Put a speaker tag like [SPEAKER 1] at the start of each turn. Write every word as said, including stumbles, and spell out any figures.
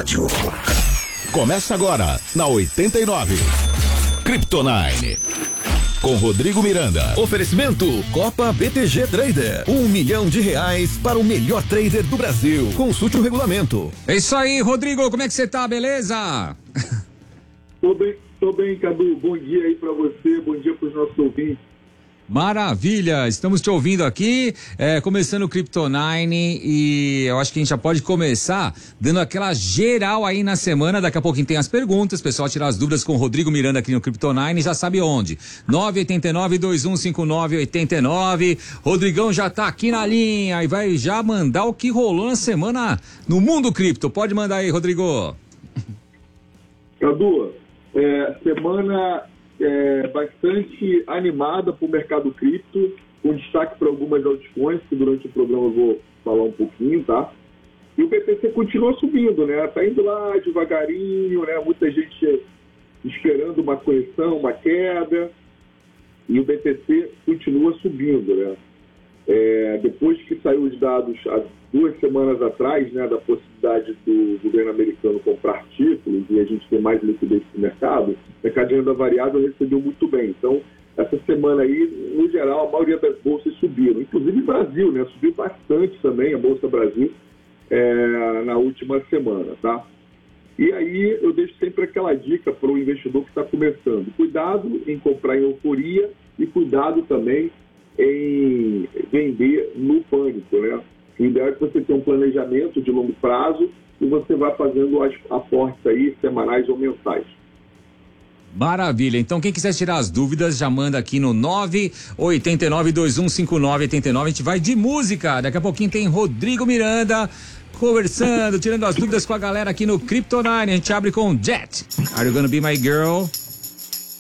[SPEAKER 1] rádio. Começa agora na oitenta e nove. Kryptonine. Com Rodrigo Miranda.
[SPEAKER 2] Oferecimento Copa B T G Trader. Um milhão de reais para o melhor trader do Brasil. Consulte o regulamento.
[SPEAKER 3] É isso aí, Rodrigo. Como é que você tá? Beleza?
[SPEAKER 4] Tô bem, tô bem, Cadu. Bom dia aí pra você. Bom dia pros nossos ouvintes.
[SPEAKER 3] Maravilha, estamos te ouvindo aqui, é, começando o Kryptonine, e eu acho que a gente já pode começar dando aquela geral aí na semana. Daqui a pouquinho tem as perguntas, pessoal tirar as dúvidas com o Rodrigo Miranda aqui no Kryptonine, já sabe onde, nove oito nove, dois um cinco nove, oito nove. Rodrigão já tá aqui na linha e vai já mandar o que rolou na semana no mundo cripto. Pode mandar aí, Rodrigo.
[SPEAKER 4] Cadu, é, semana É, bastante animada para o mercado cripto, com destaque para algumas altcoins, que durante o programa eu vou falar um pouquinho, tá? E o B T C continua subindo, né? Tá indo lá devagarinho, né? Muita gente esperando uma correção, uma queda, e o B T C continua subindo, né? É, depois que saiu os dados há duas semanas atrás, né, da possibilidade do governo americano comprar títulos e a gente ter mais liquidez no mercado, o mercado de renda variável recebeu muito bem. Então, essa semana aí, no geral, a maioria das bolsas subiram, inclusive o Brasil, né, subiu bastante também a Bolsa Brasil é, na última semana, tá? E aí eu deixo sempre aquela dica para o investidor que está começando: cuidado em comprar em euforia e cuidado também em vender no pânico, né? O ideal é que você tenha um planejamento de longo prazo e você vai fazendo as aportes aí semanais ou mensais.
[SPEAKER 3] Maravilha, então quem quiser tirar as dúvidas já manda aqui no nove oito nove, dois um cinco nove, oito nove. A gente vai de música, daqui a pouquinho tem Rodrigo Miranda conversando, tirando as dúvidas com a galera aqui no Kryptonine. A gente abre com Jet, Are You Gonna Be My Girl?